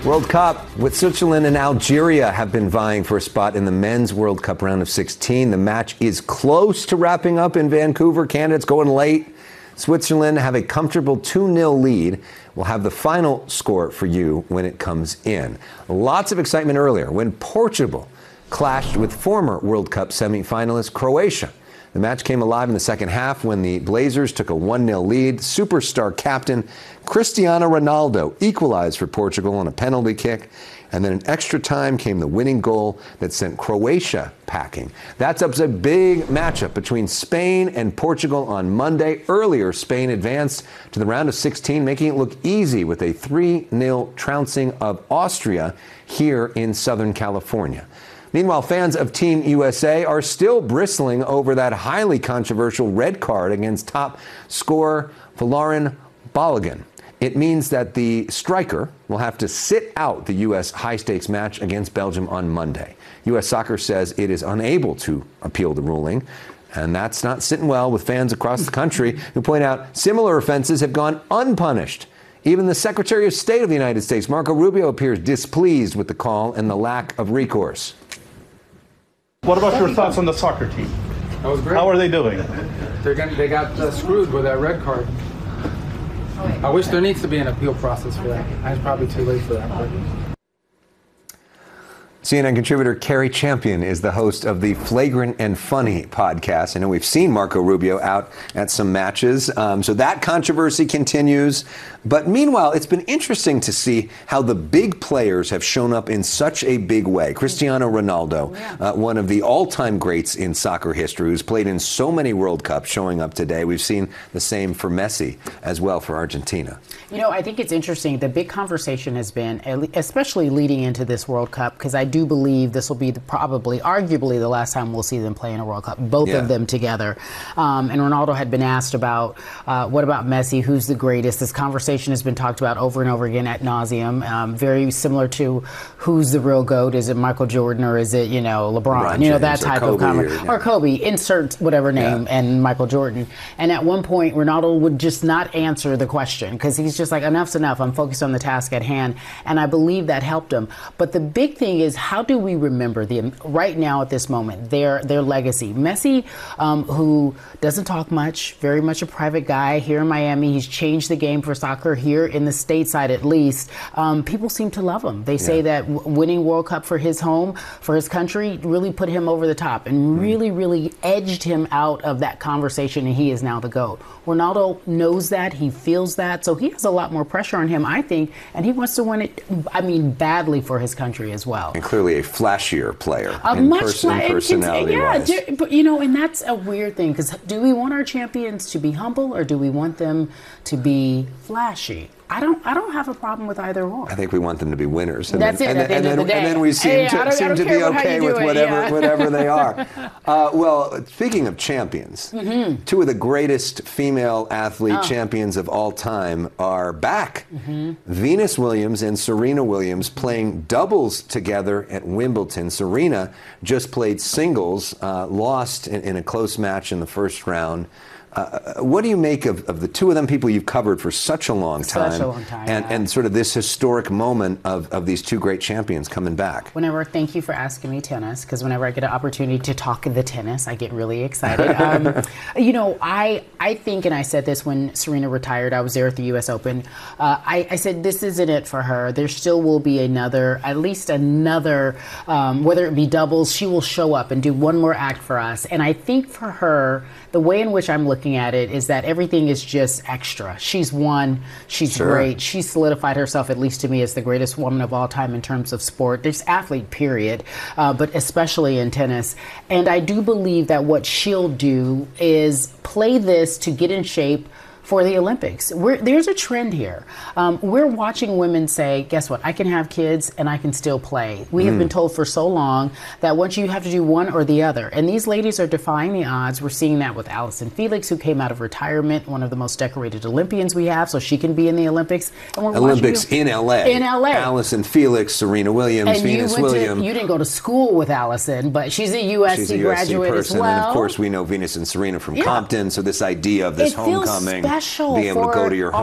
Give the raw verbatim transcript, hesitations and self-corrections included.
World Cup, with Switzerland and Algeria have been vying for a spot in the men's World Cup round of sixteen. The match is close to wrapping up in Vancouver. Candidates going late. Switzerland have a comfortable two nil lead. We'll have the final score for you when it comes in. Lots of excitement earlier when Portugal clashed with former World Cup semi-finalist Croatia. The match came alive in the second half when the Blazers took a one nil lead. Superstar captain Cristiano Ronaldo equalized for Portugal on a penalty kick. And then in extra time came the winning goal that sent Croatia packing. That sets up a big matchup between Spain and Portugal on Monday. Earlier, Spain advanced to the round of sixteen, making it look easy with a three nil trouncing of Austria here in Southern California. Meanwhile, fans of Team U S A are still bristling over that highly controversial red card against top scorer Folarin Balogun. It means that the striker will have to sit out the U S high-stakes match against Belgium on Monday. U S Soccer says it is unable to appeal the ruling, and that's not sitting well with fans across the country who point out similar offenses have gone unpunished. Even the Secretary of State of the United States, Marco Rubio, appears displeased with the call and the lack of recourse. What about your thoughts on the soccer team? That was great. How are they doing? They're gonna, they got uh, screwed with that red card. I wish there needs to be an appeal process for that. It's probably too late for that. But. C N N contributor Carrie Champion is the host of the Flagrant and Funny podcast. I know we've seen Marco Rubio out at some matches, um, so that controversy continues. But meanwhile, it's been interesting to see how the big players have shown up in such a big way. Cristiano Ronaldo, uh, one of the all-time greats in soccer history, who's played in so many World Cups, showing up today. We've seen the same for Messi as well for Argentina. You know, I think it's interesting. The big conversation has been, especially leading into this World Cup, because I do believe this will be the, probably, arguably, the last time we'll see them play in a World Cup, both yeah. of them together. Um, and Ronaldo had been asked about, uh, what about Messi? Who's the greatest? This conversation has been talked about over and over again ad nauseum. Um, very similar to who's the real GOAT? Is it Michael Jordan or is it, you know, LeBron? LeBron you know, that type of conversation. Or, yeah. or Kobe, insert whatever name, yeah. and Michael Jordan. And at one point, Ronaldo would just not answer the question because he's just like, enough's enough. I'm focused on the task at hand. And I believe that helped him. But the big thing is, how do we remember the right now at this moment, their their legacy? Messi, um, who doesn't talk much, very much a private guy here in Miami. He's changed the game for soccer here in the stateside, at least. Um, people seem to love him. They yeah. say that w- winning World Cup for his home, for his country, really put him over the top and mm. really, really edged him out of that conversation, and he is now the GOAT. Ronaldo knows that. He feels that. So he has a lot more pressure on him, I think, and he wants to win it, I mean, badly for his country as well. And clearly a flashier player a in much person, fla- personality-wise. Yeah, do, but, you know, and that's a weird thing, because do we want our champions to be humble or do we want them to be flashy? I don't. I don't have a problem with either or. I think we want them to be winners. And That's then, it. At and, the then, end of the day. and then we seem hey, to seem to be okay with it, whatever yeah. whatever they are. Uh, well, speaking of champions, mm-hmm. two of the greatest female athlete oh. champions of all time are back. Mm-hmm. Venus Williams and Serena Williams playing doubles together at Wimbledon. Serena just played singles, uh, lost in, in a close match in the first round. Uh, what do you make of, of the two of them, people you've covered for such a long time, such a long time and, yeah. and sort of this historic moment of, of these two great champions coming back? Whenever, thank you for asking me tennis, because whenever I get an opportunity to talk the tennis, I get really excited. um, you know, I I think, and I said this when Serena retired, I was there at the U S Open, uh, I, I said this isn't it for her. There still will be another, at least another, um, whether it be doubles, she will show up and do one more act for us. And I think for her, the way in which I'm looking at it is that everything is just extra. She's won. She's sure. great. She's solidified herself, at least to me, as the greatest woman of all time in terms of sport. There's athlete, period, uh, but especially in tennis. And I do believe that what she'll do is play this to get in shape for the Olympics. We're, there's a trend here. Um, we're watching women say, guess what, I can have kids and I can still play. We mm. have been told for so long that once you have to do one or the other. And these ladies are defying the odds. We're seeing that with Allyson Felix, who came out of retirement, one of the most decorated Olympians we have, so she can be in the Olympics. And we're Olympics in L A. In L A. Allyson Felix, Serena Williams, and Venus you Williams. To, you didn't go to school with Allyson, but she's a U S C, she's a U S C graduate person. as well. And of course, we know Venus and Serena from yeah. Compton, so this idea of this it homecoming, feels special being able for to go to your